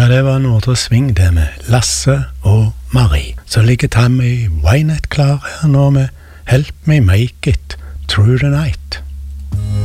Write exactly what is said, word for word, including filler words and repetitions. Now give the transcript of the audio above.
Ja, det var Nordre Sving det med Lasse og Marie. Så ligger Tammy Wynette klar her nå med Help Me Make It Through the Night.